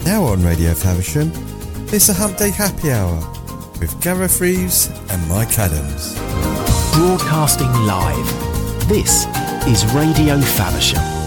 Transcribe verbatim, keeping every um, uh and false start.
Now on Radio Faversham, it's a Hump Day Happy Hour with Gareth Reeves and Mike Adams. Broadcasting live, this is Radio Faversham.